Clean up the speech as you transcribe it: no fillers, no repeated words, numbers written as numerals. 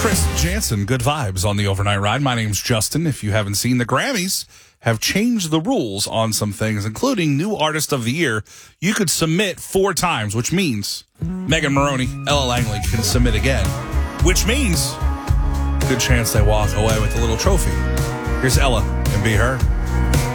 Chris Jansen, good vibes on the overnight ride. My name's Justin. If you haven't seen, the Grammys have changed the rules on some things, including new artist of the year. You could submit 4 times, which means Megan Maroney, Ella Langley can submit again, which means good chance they walk away with a little trophy. Here's Ella and Be Her.